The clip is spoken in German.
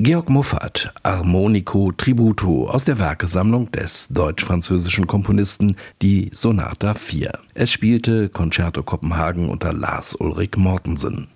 Georg Muffat, Armonico Tributo aus der Werkesammlung des deutsch-französischen Komponisten, die Sonata 4. Es spielte Concerto Copenhagen unter Lars Ulrik Mortensen.